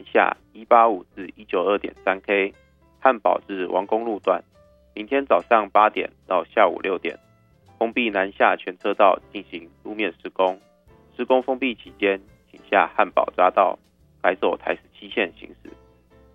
下185至192.3K 汉宝至王公路段，明天早上8点到下午6点，封闭南下全车道进行路面施工。施工封闭期间，请下汉宝匝道改走台17线行驶。